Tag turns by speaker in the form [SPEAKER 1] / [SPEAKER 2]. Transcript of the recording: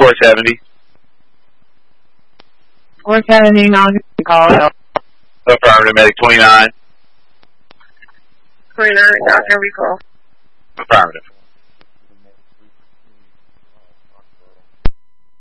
[SPEAKER 1] 470.
[SPEAKER 2] 470, I'll give you a call.
[SPEAKER 1] Affirmative, medic 29.
[SPEAKER 2] 29, Dr. Recall.
[SPEAKER 1] Affirmative.